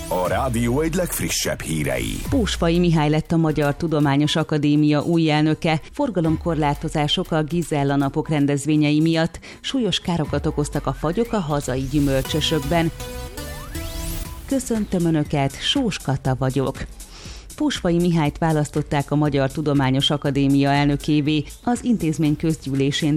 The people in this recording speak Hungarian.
A rádió egy legfrissebb hírei. Pósfai Mihály lett a Magyar Tudományos Akadémia új elnöke. Forgalomkorlátozások a Gizella napok rendezvényei miatt. Súlyos károkat okoztak a fagyok a hazai gyümölcsösökben. Köszöntöm Önöket, Sós Kata vagyok. Pósfai Mihályt választották a Magyar Tudományos Akadémia elnökévé. Az intézmény közgyűlésén